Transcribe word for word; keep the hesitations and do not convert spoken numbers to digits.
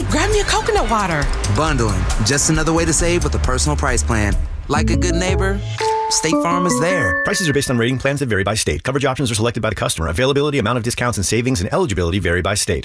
grab me a coconut water. Bundling, just another way to save with a personal price plan. Like a good neighbor, State Farm is there. Prices are based on rating plans that vary by state. Coverage options are selected by the customer. Availability, amount of discounts and savings, and eligibility vary by state.